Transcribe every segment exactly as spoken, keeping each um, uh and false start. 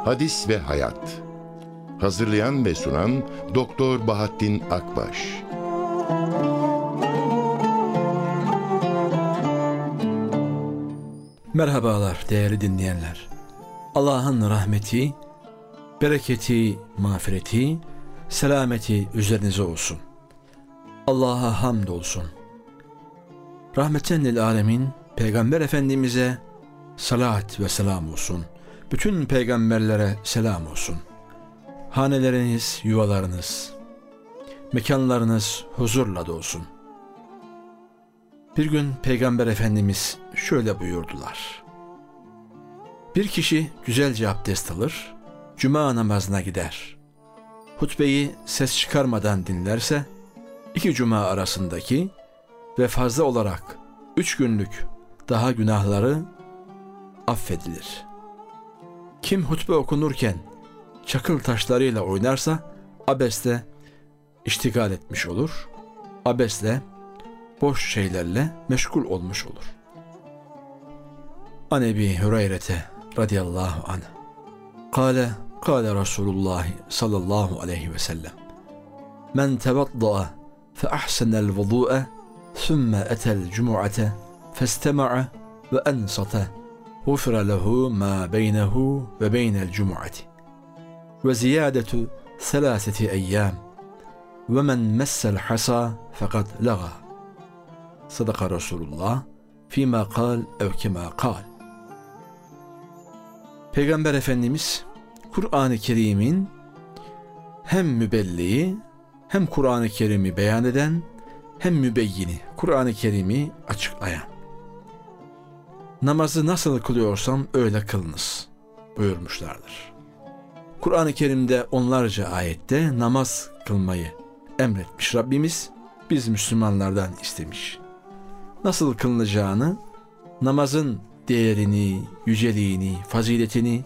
Hadis ve Hayat. Hazırlayan ve sunan Doktor Bahattin Akbaş. Merhabalar değerli dinleyenler. Allah'ın rahmeti, bereketi, mağfireti, selameti üzerinize olsun. Allah'a hamdolsun. Rahmeten lil alemin Peygamber Efendimiz'e salat ve selam olsun. Bütün peygamberlere selam olsun. Haneleriniz, yuvalarınız, mekanlarınız huzurla dolsun. Bir gün Peygamber Efendimiz şöyle buyurdular. Bir kişi güzelce abdest alır, cuma namazına gider. Hutbeyi ses çıkarmadan dinlerse, iki cuma arasındaki ve fazla olarak üç günlük daha günahları affedilir. Kim hutbe okunurken çakıl taşlarıyla oynarsa abesle iştigal etmiş olur, abesle boş şeylerle meşgul olmuş olur. An Ebi Hüreyre'te radıyallahu anh Kale, kale Resulullah sallallahu aleyhi ve sellem Men tevadda'a fe ahsenel vudu'e thumme etel cumu'ate festema'a ve ensata gufira lehu ma beynehu ve beynel cumu'ati ve ziyadetu selaseti eyyam ve men messel hasa fekad laga. Sadaka Resulullah fîmâ kal ev kemâ kal. Peygamber Efendimiz Kur'an-ı Kerim'in hem mübelliği hem Kur'an-ı Kerim'i beyan eden hem mübeyyini, Kur'an-ı Kerim'i açıklayan. Namazı nasıl kılıyorsam öyle kılınız buyurmuşlardır. Kur'an-ı Kerim'de onlarca ayette namaz kılmayı emretmiş Rabbimiz, biz Müslümanlardan istemiş. Nasıl kılınacağını, namazın değerini, yüceliğini, faziletini,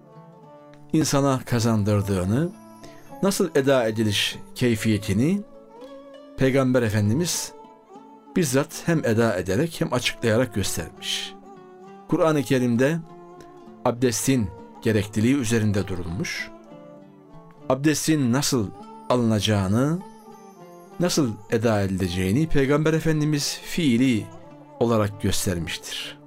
insana kazandırdığını, nasıl eda ediliş keyfiyetini Peygamber Efendimiz bizzat hem eda ederek hem açıklayarak göstermiş. Kur'an-ı Kerim'de abdestin gerekliliği üzerinde durulmuş. Abdestin nasıl alınacağını, nasıl eda edileceğini Peygamber Efendimiz fiili olarak göstermiştir.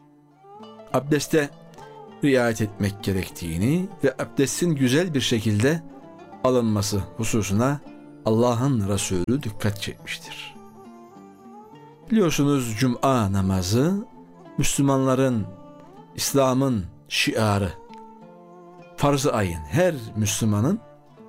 Abdeste riayet etmek gerektiğini ve abdestin güzel bir şekilde alınması hususuna Allah'ın Resulü dikkat çekmiştir. Biliyorsunuz Cuma namazı Müslümanların, İslam'ın şiarı, farz-ı ayın, her Müslümanın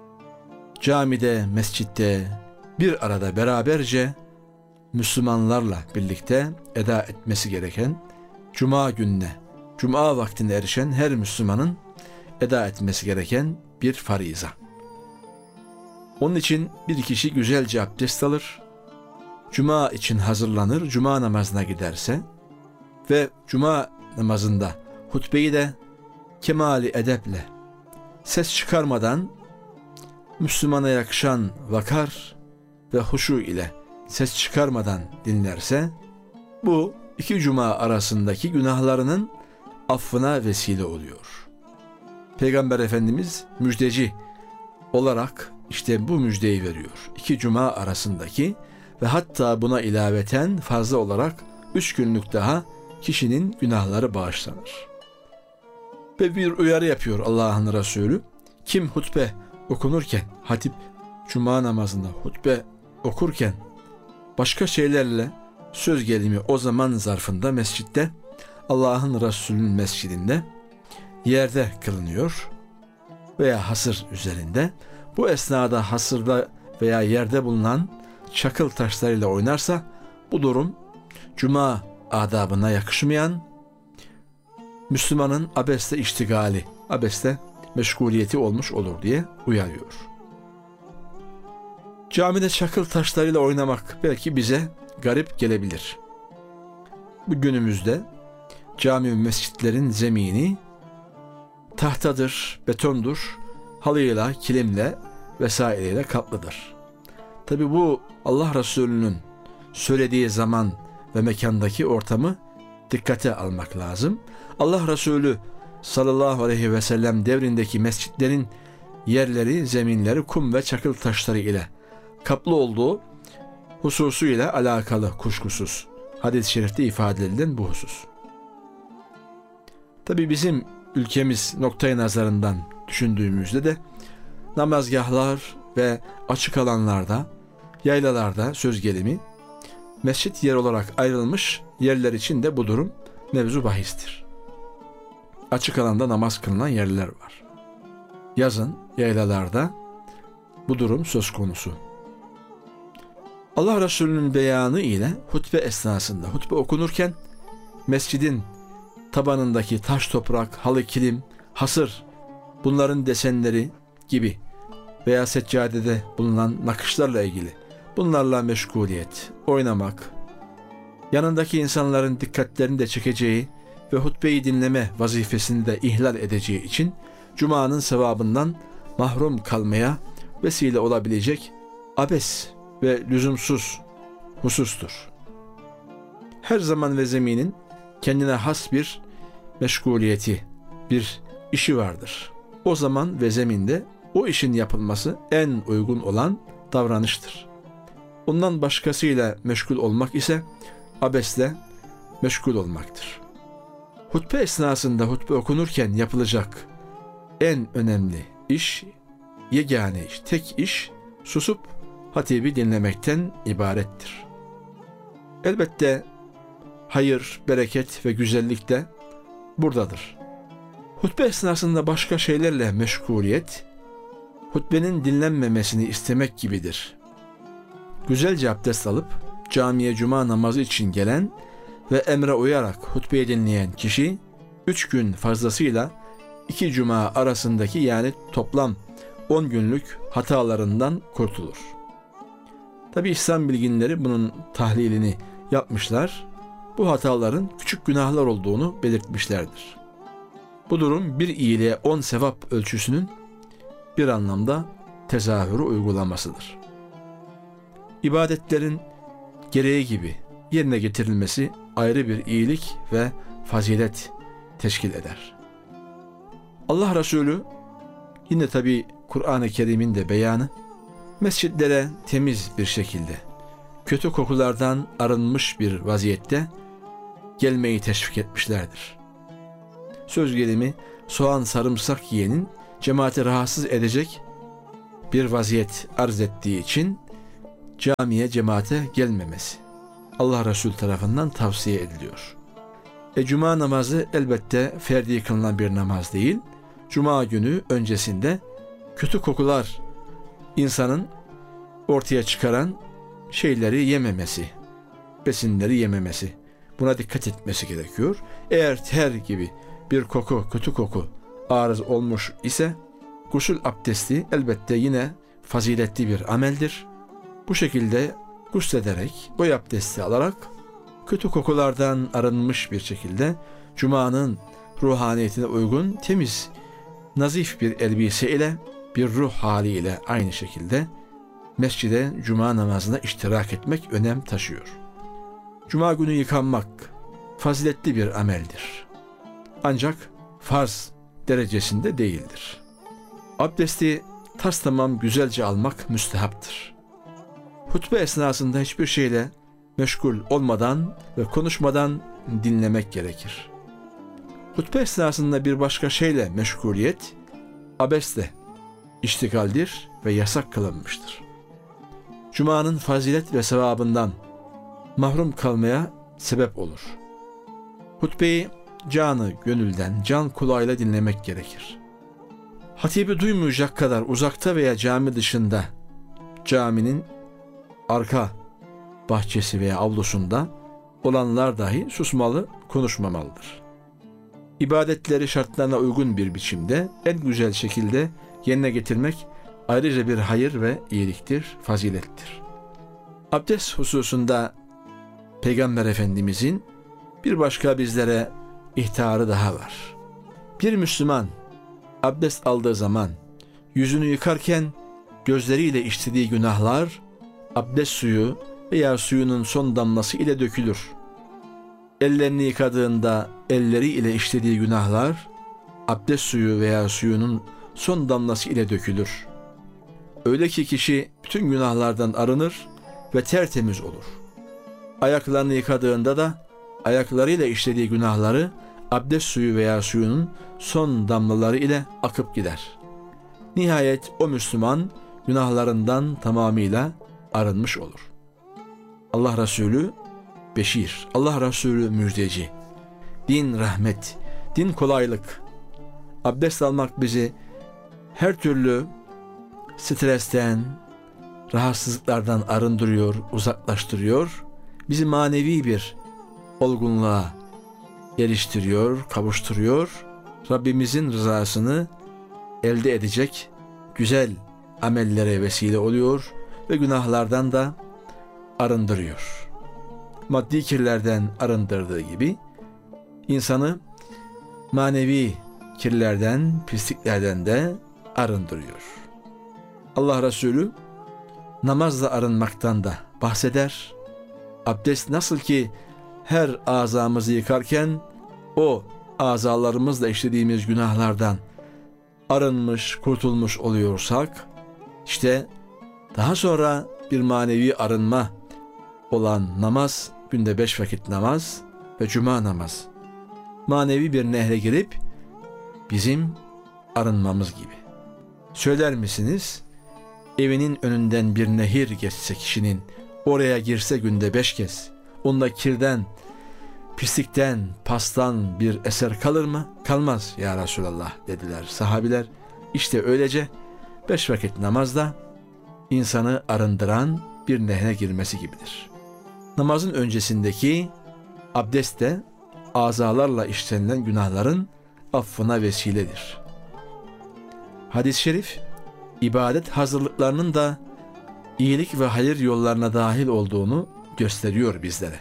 camide, mescitte bir arada beraberce Müslümanlarla birlikte eda etmesi gereken, Cuma gününe, Cuma vaktine erişen her Müslümanın eda etmesi gereken bir fariza. Onun için bir kişi güzelce abdest alır, Cuma için hazırlanır, Cuma namazına giderse ve Cuma namazında hutbeyi de kemali edeple, ses çıkarmadan Müslümana yakışan vakar ve huşu ile ses çıkarmadan dinlerse, bu iki cuma arasındaki günahlarının affına vesile oluyor. Peygamber Efendimiz müjdeci olarak işte bu müjdeyi veriyor. İki cuma arasındaki ve hatta buna ilaveten fazla olarak üç günlük daha kişinin günahları bağışlanır. Ve bir uyarı yapıyor Allah'ın Resulü. Kim hutbe okunurken, hatip cuma namazında hutbe okurken başka şeylerle söz gelimi o zaman zarfında mescitte, Allah'ın Resulü'nün mescidinde yerde kılınıyor veya hasır üzerinde. Bu esnada hasırda veya yerde bulunan çakıl taşlarıyla oynarsa bu durum cuma adabına yakışmayan, Müslümanın abeste iştigali, abeste meşguliyeti olmuş olur diye uyarıyor. Camide çakıl taşlarıyla oynamak belki bize garip gelebilir. Bu günümüzde cami ve mescitlerin zemini tahtadır, betondur, halıyla, kilimle vesaireyle kaplıdır. Tabi bu Allah Resulü'nün söylediği zaman ve mekandaki ortamı dikkate almak lazım. Allah Resulü sallallahu aleyhi ve sellem devrindeki mescitlerin yerleri, zeminleri kum ve çakıl taşları ile kaplı olduğu hususuyla alakalı kuşkusuz. Hadis-i şerifte ifade edilen bu husus. Tabi bizim ülkemiz noktayı nazarından düşündüğümüzde de namazgahlar ve açık alanlarda, yaylalarda söz gelimi mescit yer olarak ayrılmış yerler için de bu durum mevzu bahistir. Açık alanda namaz kılınan yerler var. Yazın yaylalarda bu durum söz konusu. Allah Resulü'nün beyanı ile hutbe esnasında hutbe okunurken mescidin tabanındaki taş toprak, halı kilim, hasır, bunların desenleri gibi veya seccadede bulunan nakışlarla ilgili bunlarla meşguliyet, oynamak, yanındaki insanların dikkatlerini de çekeceği ve hutbeyi dinleme vazifesini de ihlal edeceği için Cuma'nın sevabından mahrum kalmaya vesile olabilecek abes ve lüzumsuz husustur. Her zaman ve zeminin kendine has bir meşguliyeti, bir işi vardır. O zaman ve zeminde o işin yapılması en uygun olan davranıştır. Ondan başkasıyla meşgul olmak ise abesle meşgul olmaktır. Hutbe esnasında hutbe okunurken yapılacak en önemli iş, yegane iş, tek iş susup hatibi dinlemekten ibarettir. Elbette hayır, bereket ve güzellik de buradadır. Hutbe esnasında başka şeylerle meşguliyet, hutbenin dinlenmemesini istemek gibidir. Güzelce abdest alıp camiye cuma namazı için gelen ve emre uyarak hutbeyi dinleyen kişi, üç gün fazlasıyla iki cuma arasındaki yani toplam on günlük hatalarından kurtulur. Tabi İslam bilginleri bunun tahlilini yapmışlar. Bu hataların küçük günahlar olduğunu belirtmişlerdir. Bu durum bir iyiliğe on sevap ölçüsünün bir anlamda tezahürü uygulamasıdır. İbadetlerin gereği gibi yerine getirilmesi ayrı bir iyilik ve fazilet teşkil eder. Allah Resulü yine tabi Kur'an-ı Kerim'in de beyanı mescitlere temiz bir şekilde kötü kokulardan arınmış bir vaziyette gelmeyi teşvik etmişlerdir. Söz gelimi soğan sarımsak yiyenin cemaati rahatsız edecek bir vaziyet arz ettiği için camiye cemaate gelmemesi Allah Resulü tarafından tavsiye ediliyor. E, Cuma namazı elbette ferdi kılınan bir namaz değil. Cuma günü öncesinde kötü kokular insanın ortaya çıkaran şeyleri yememesi, besinleri yememesi, buna dikkat etmesi gerekiyor. Eğer ter gibi bir koku, kötü koku arız olmuş ise gusül abdesti elbette yine faziletli bir ameldir. Bu şekilde guslederek, boy abdesti alarak kötü kokulardan arınmış bir şekilde Cuma'nın ruhaniyetine uygun temiz, nazif bir elbise ile bir ruh haliyle aynı şekilde mescide Cuma namazına iştirak etmek önem taşıyor. Cuma günü yıkanmak faziletli bir ameldir. Ancak farz derecesinde değildir. Abdesti tastamam güzelce almak müstehaptır. Hutbe esnasında hiçbir şeyle meşgul olmadan ve konuşmadan dinlemek gerekir. Hutbe esnasında bir başka şeyle meşguliyet, abesle iştigaldir ve yasak kılınmıştır. Cuma'nın fazilet ve sevabından mahrum kalmaya sebep olur. Hutbeyi canı gönülden, can kulağıyla dinlemek gerekir. Hatibi duymayacak kadar uzakta veya cami dışında, caminin arka bahçesi veya avlusunda olanlar dahi susmalı, konuşmamalıdır. İbadetleri şartlarına uygun bir biçimde en güzel şekilde yerine getirmek ayrıca bir hayır ve iyiliktir, fazilettir. Abdest hususunda Peygamber Efendimizin bir başka bizlere ihtarı daha var. Bir Müslüman abdest aldığı zaman yüzünü yıkarken gözleriyle işlediği günahlar abdest suyu veya suyunun son damlası ile dökülür. Ellerini yıkadığında elleri ile işlediği günahlar abdest suyu veya suyunun son damlası ile dökülür. Öyle ki kişi bütün günahlardan arınır ve tertemiz olur. Ayaklarını yıkadığında da ayaklarıyla işlediği günahları abdest suyu veya suyunun son damlaları ile akıp gider. Nihayet o Müslüman günahlarından tamamıyla arınmış olur. Allah Resulü beşir, Allah Resulü müjdeci. Din rahmet, din kolaylık. Abdest almak bizi her türlü stresten, rahatsızlıklardan arındırıyor, uzaklaştırıyor. Bizi manevi bir olgunluğa geliştiriyor, kavuşturuyor. Rabbimizin rızasını elde edecek güzel amellere vesile oluyor ve günahlardan da arındırıyor. Maddi kirlerden arındırdığı gibi insanı manevi kirlerden, pisliklerden de arındırıyor. Allah Resulü namazla arınmaktan da bahseder. Abdest nasıl ki her azamızı yıkarken o azalarımızla işlediğimiz günahlardan arınmış, kurtulmuş oluyorsak, işte daha sonra bir manevi arınma olan namaz, günde beş vakit namaz ve cuma namaz, manevi bir nehre girip bizim arınmamız gibi. Söyler misiniz? Evinin önünden bir nehir geçse kişinin, oraya girse günde beş kez, onda kirden, pislikten, pastan bir eser kalır mı? Kalmaz ya Resulallah dediler sahabiler. İşte öylece beş vakit namazda insanı arındıran bir nehre girmesi gibidir. Namazın öncesindeki abdest de azalarla işlenilen günahların affına vesiledir. Hadis-i şerif, ibadet hazırlıklarının da iyilik ve hayır yollarına dahil olduğunu gösteriyor bizlere.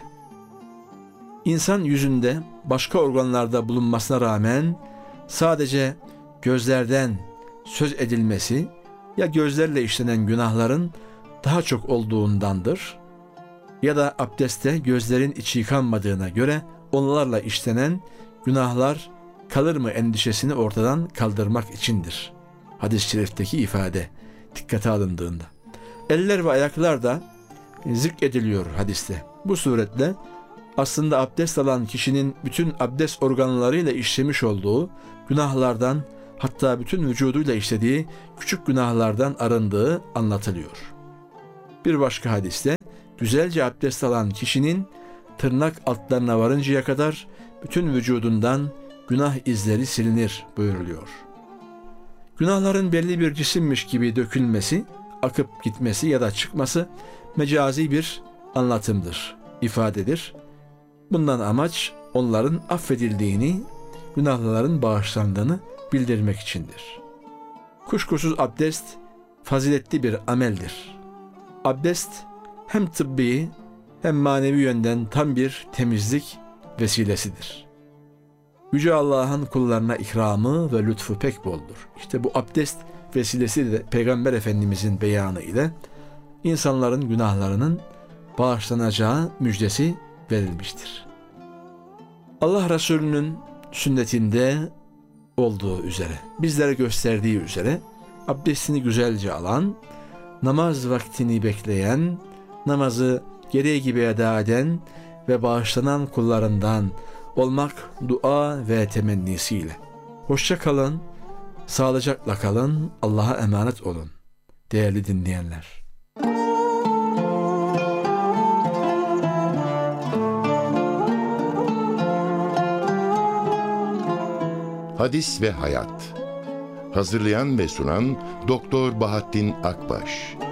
İnsan yüzünde başka organlarda bulunmasına rağmen sadece gözlerden söz edilmesi ya gözlerle işlenen günahların daha çok olduğundandır ya da abdestte gözlerin içi yıkanmadığına göre onlarla işlenen günahlar kalır mı endişesini ortadan kaldırmak içindir. Hadis-i şerifteki ifade dikkate alındığında. Eller ve ayaklar da zikrediliyor hadiste. Bu suretle aslında abdest alan kişinin bütün abdest organlarıyla işlemiş olduğu günahlardan, hatta bütün vücuduyla işlediği küçük günahlardan arındığı anlatılıyor. Bir başka hadiste güzelce abdest alan kişinin tırnak altlarına varıncaya kadar bütün vücudundan günah izleri silinir buyuruluyor. Günahların belli bir cisimmiş gibi dökülmesi, akıp gitmesi ya da çıkması mecazi bir anlatımdır, ifadedir. Bundan amaç onların affedildiğini, günahların bağışlandığını bildirmek içindir. Kuşkusuz abdest faziletli bir ameldir. Abdest hem tıbbi hem manevi yönden tam bir temizlik vesilesidir. Yüce Allah'ın kullarına ikramı ve lütfu pek boldur. İşte bu abdest vesilesi de Peygamber Efendimizin beyanı ile insanların günahlarının bağışlanacağı müjdesi verilmiştir. Allah Resulü'nün sünnetinde olduğu üzere, bizlere gösterdiği üzere abdestini güzelce alan, namaz vaktini bekleyen, namazı gereği gibi eda eden ve bağışlanan kullarından olmak dua ve temennisiyle. Hoşça kalın, sağlıcakla kalın, Allah'a emanet olun değerli dinleyenler. Hadis ve Hayat. Hazırlayan ve sunan Doktor Bahattin Akbaş.